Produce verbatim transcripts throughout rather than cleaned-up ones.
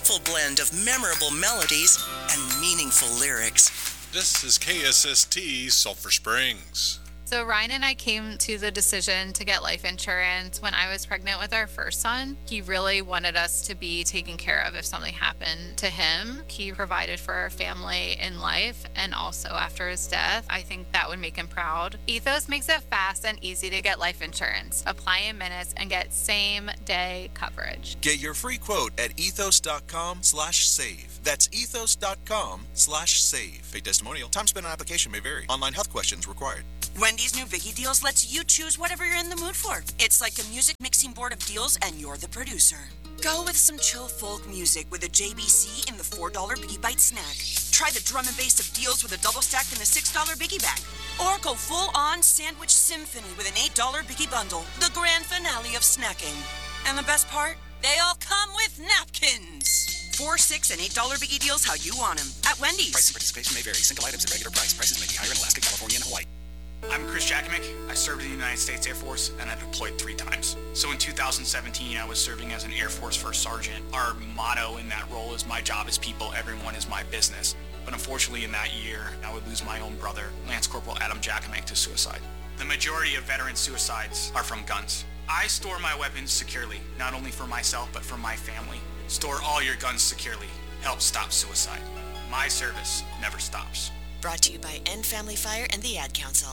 delightful blend of memorable melodies and meaningful lyrics. This is K S S T Sulphur Springs. So Ryan and I came to the decision to get life insurance when I was pregnant with our first son. He really wanted us to be taken care of if something happened to him. He provided for our family in life and also after his death. I think that would make him proud. Ethos makes it fast and easy to get life insurance. Apply in minutes and get same day coverage. Get your free quote at ethos.com slash save. That's ethos.com slash save. Paid testimonial. Time spent on application may vary. Online health questions required. Wendy's new Biggie Deals lets you choose whatever you're in the mood for. It's like a music mixing board of deals, and you're the producer. Go with some chill folk music with a J B C in the four dollar Biggie Bite snack. Try the drum and bass of deals with a double stack in the six dollar Biggie Bag. Or go full-on sandwich symphony with an eight dollar Biggie Bundle, the grand finale of snacking. And the best part? They all come with napkins. Four, six, and eight dollar Biggie Deals how you want them. At Wendy's. Price and participation may vary. Single items at regular price. Prices may be higher in Alaska, California, and Hawaii. I'm Chris Jakimick. I served in the United States Air Force, and I deployed three times. So in two thousand seventeen, I was serving as an Air Force First Sergeant. Our motto in that role is my job is people, everyone is my business. But unfortunately in that year, I would lose my own brother, Lance Corporal Adam Jakimick, to suicide. The majority of veteran suicides are from guns. I store my weapons securely, not only for myself, but for my family. Store all your guns securely. Help stop suicide. My service never stops. Brought to you by End Family Fire and the Ad Council.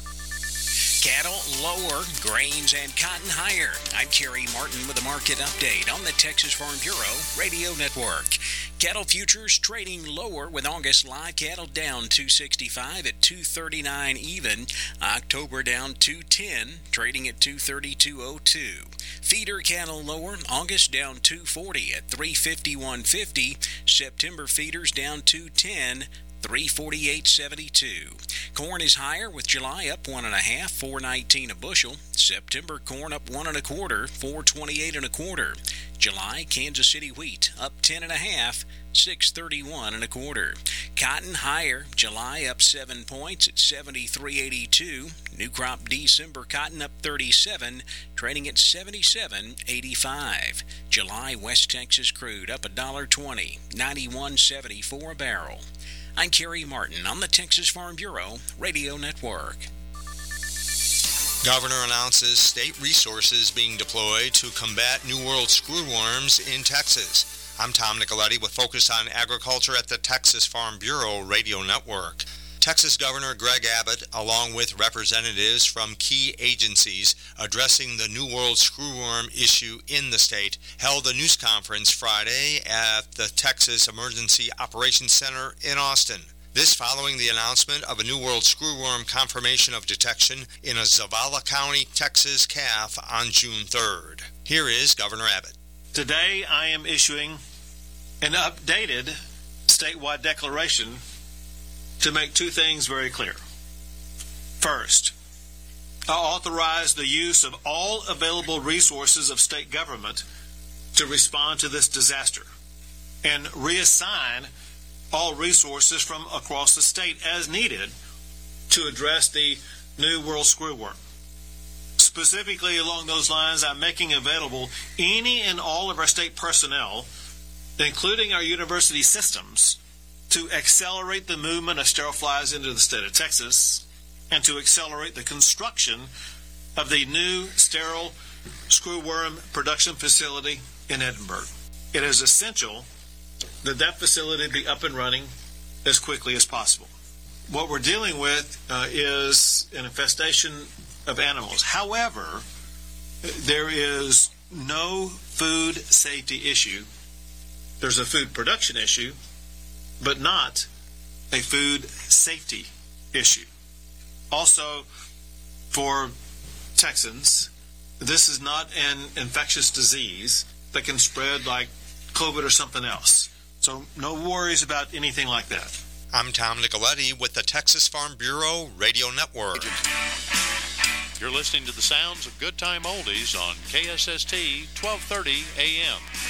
Cattle lower, grains, and cotton higher. I'm Kerry Martin with a market update on the Texas Farm Bureau Radio Network. Cattle futures trading lower with August live cattle down two sixty-five at two thirty-nine even. October down two ten, trading at two thirty-two oh two. Feeder cattle lower, August down two forty at three fifty-one fifty. September feeders down two ten. three forty-eight seventy-two. Corn is higher with July up one and a half, four nineteen a bushel. September corn up one and a quarter, four twenty-eight and a quarter. July Kansas City wheat up ten and a half, six thirty-one and a quarter. Cotton higher, July up seven points at seventy-three eighty-two. New crop December cotton up thirty-seven, trading at seventy-seven eighty-five. July West Texas crude up one twenty, ninety-one seventy-four a barrel. I'm Kerry Martin on the Texas Farm Bureau Radio Network. Governor announces state resources being deployed to combat New World screwworms in Texas. I'm Tom Nicoletti with Focus on Agriculture at the Texas Farm Bureau Radio Network. Texas Governor Greg Abbott, along with representatives from key agencies addressing the New World screwworm issue in the state, held a news conference Friday at the Texas Emergency Operations Center in Austin. This following the announcement of a New World screwworm confirmation of detection in a Zavala County, Texas calf on June third. Here is Governor Abbott. Today I am issuing an updated statewide declaration to make two things very clear. First, I authorize the use of all available resources of state government to respond to this disaster and reassign all resources from across the state as needed to address the New World screwworm. Specifically along those lines, I'm making available any and all of our state personnel, including our university systems, to accelerate the movement of sterile flies into the state of Texas and to accelerate the construction of the new sterile screwworm production facility in Edinburgh. It is essential that that facility be up and running as quickly as possible. What we're dealing with uh, is an infestation of animals. However, there is no food safety issue. There's a food production issue, but not a food safety issue. Also, for Texans, this is not an infectious disease that can spread like COVID or something else. So no worries about anything like that. I'm Tom Nicoletti with the Texas Farm Bureau Radio Network. You're listening to the sounds of Good Time Oldies on K S S T twelve thirty A M.